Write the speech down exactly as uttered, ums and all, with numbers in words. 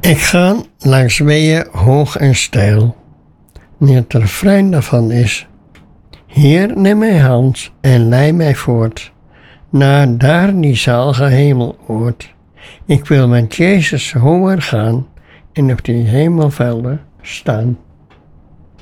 Ik ga langs weeën hoog en steil. En het refrein daarvan is: Heer, neem mijn hand en leid mij voort, naar daar die zalige hemeloord. Ik wil met Jezus hoger gaan en op die hemelvelden staan.